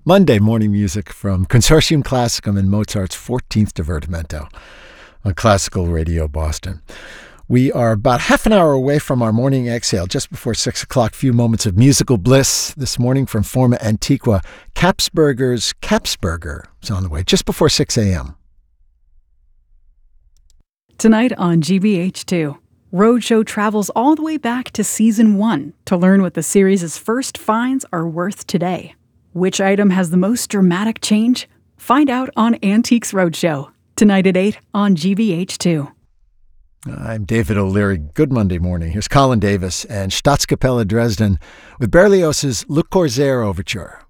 Monday morning music from Consortium Classicum and Mozart's 14th Divertimento on Classical Radio Boston. We are about half an hour away from our morning exhale, just before 6 o'clock. Few moments of musical bliss this morning from Forma Antiqua. Kapsberger's Kapsberger is on the way, just before 6 a.m. Tonight on GBH2, Roadshow travels all the way back to Season 1 to learn what the series' first finds are worth today. Which item has the most dramatic change? Find out on Antiques Roadshow, tonight at 8 on GBH2. I'm David O'Leary. Good Monday morning. Here's Colin Davis and Staatskapelle Dresden with Berlioz's Le Corsaire Overture.